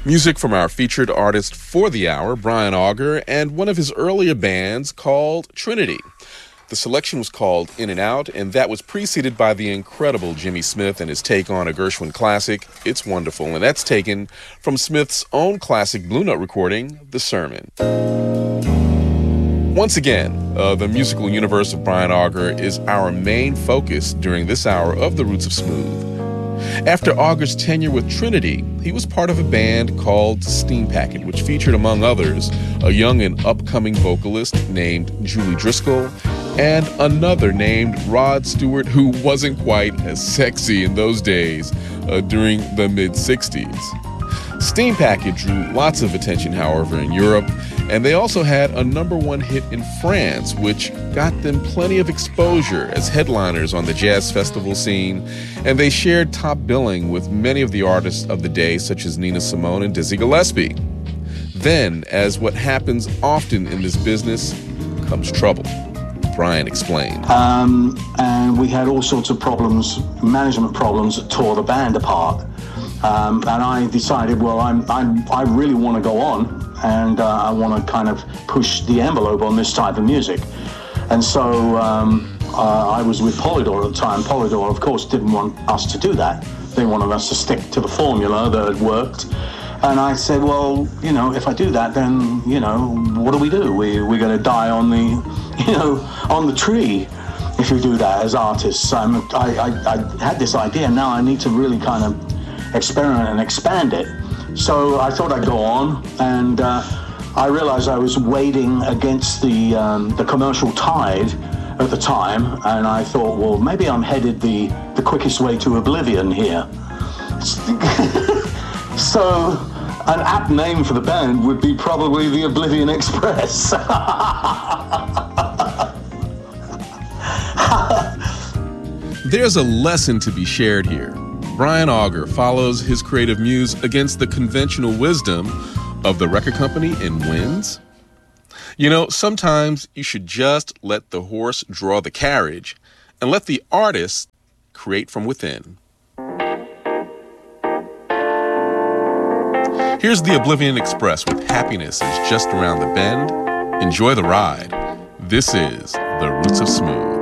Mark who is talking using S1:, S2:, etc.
S1: Music from our featured artist for the hour, Brian Auger, and one of his earlier bands called Trinity. The selection was called In and Out, and that was preceded by the incredible Jimmy Smith and his take on a Gershwin classic, It's Wonderful, and that's taken from Smith's own classic Blue Note recording, The Sermon. Once again, the musical universe of Brian Auger is our main focus during this hour of The Roots of Smooth. After Auger's tenure with Trinity, he was part of a band called Steam Packet, which featured, among others, a young and upcoming vocalist named Julie Driscoll and another named Rod Stewart, who wasn't quite as sexy in those days during the mid-'60s. Steam Packet drew lots of attention, however, in Europe, and they also had a #1 hit in France, which got them plenty of exposure as headliners on the jazz festival scene, and they shared top billing with many of the artists of the day, such as Nina Simone and Dizzy Gillespie. Then, as what happens often in this business, comes trouble. Brian explained.
S2: And we had all sorts of problems, management problems that tore the band apart. And I decided, well, I really want to go on, and I want to kind of push the envelope on this type of music. And so I was with Polydor at the time. Polydor, of course, didn't want us to do that. They wanted us to stick to the formula that had worked. And I said, well, if I do that, then, what do? We're going to die on the tree if we do that as artists. I had this idea. Now I need to really kind of experiment and expand it. So I thought I'd go on, and I realized I was wading against the commercial tide at the time, and I thought, well, maybe I'm headed the quickest way to oblivion here. So an apt name for the band would be probably the Oblivion Express.
S1: There's a lesson to be shared here. Brian Auger follows his creative muse against the conventional wisdom of the record company and wins. Sometimes you should just let the horse draw the carriage and let the artist create from within. Here's the Oblivion Express with Happiness is Just Around the Bend. Enjoy the ride. This is The Roots of Smooth.